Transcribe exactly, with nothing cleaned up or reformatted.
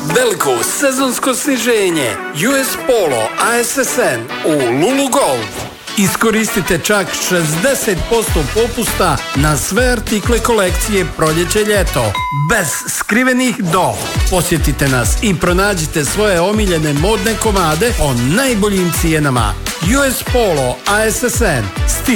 Veliko sezonsko sniženje U S Polo A S S N u Lulu Golf. Iskoristite čak šezdeset posto popusta na sve artikle kolekcije proljeće-ljeto, bez skrivenih do. Posjetite nas i pronađite svoje omiljene modne komade o najboljim cijenama. U S Polo A S S N, stil